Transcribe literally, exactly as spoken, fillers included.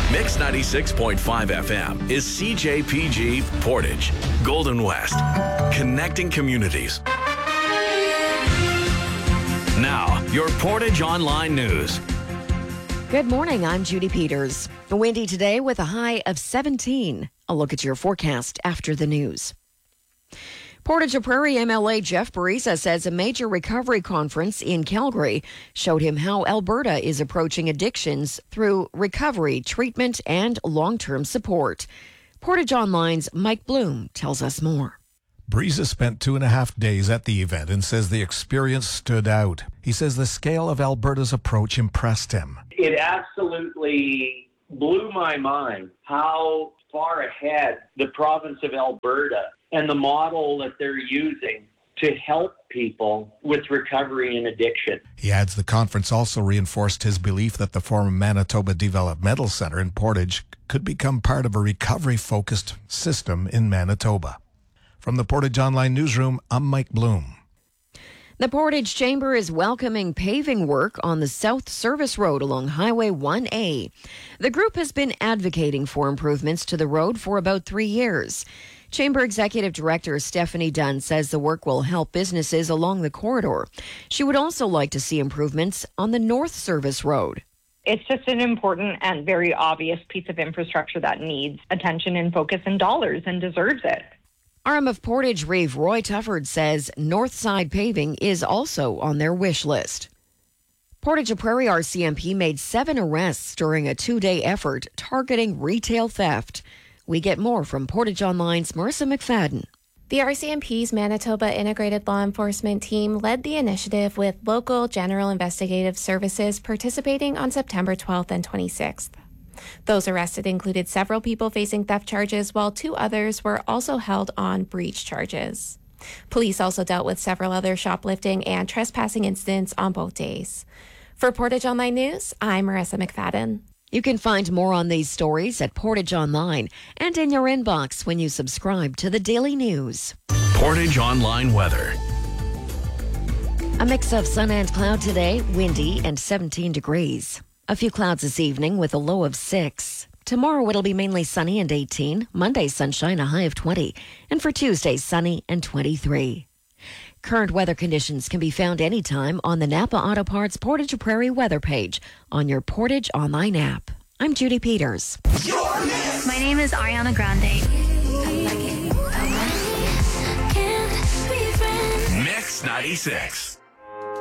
Mix ninety-six point five F M is C J P G Portage, Golden West, connecting communities. Now, your Portage Online News. Good morning, I'm Judy Peters. Windy today with a high of seventeen. A look at your forecast after the news. Portage Prairie M L A Jeff Barisa says a major recovery conference in Calgary showed him how Alberta is approaching addictions through recovery, treatment, and long-term support. Portage Online's Mike Bloom tells us more. Barisa spent two and a half days at the event and says the experience stood out. He says the scale of Alberta's approach impressed him. It absolutely blew my mind how far ahead the province of Alberta and the model that they're using to help people with recovery and addiction. He adds the conference also reinforced his belief that the former Manitoba Developmental Centre in Portage could become part of a recovery-focused system in Manitoba. From the Portage Online Newsroom, I'm Mike Bloom. The Portage Chamber is welcoming paving work on the South Service Road along Highway one A. The group has been advocating for improvements to the road for about three years. Chamber Executive Director Stephanie Dunn says the work will help businesses along the corridor. She would also like to see improvements on the North Service Road. It's just an important and very obvious piece of infrastructure that needs attention and focus and dollars and deserves it. R M of Portage Reeve Roy Tufford says Northside paving is also on their wish list. Portage Prairie R C M P made seven arrests during a two-day effort targeting retail theft. We get more from Portage Online's Marissa McFadden. The R C M P's Manitoba Integrated Law Enforcement Team led the initiative with local General Investigative Services participating on September twelfth and twenty-sixth. Those arrested included several people facing theft charges, while two others were also held on breach charges. Police also dealt with several other shoplifting and trespassing incidents on both days. For Portage Online News, I'm Marissa McFadden. You can find more on these stories at Portage Online and in your inbox when you subscribe to the Daily News. Portage Online weather. A mix of sun and cloud today, windy and seventeen degrees. A few clouds this evening with a low of six. Tomorrow it'll be mainly sunny and eighteen. Monday sunshine, a high of twenty. And for Tuesday, sunny and twenty-three. Current weather conditions can be found anytime on the Napa Auto Parts Portage Prairie weather page on your Portage Online app. I'm Judy Peters. My name is Ariana Grande. Mix ninety-six.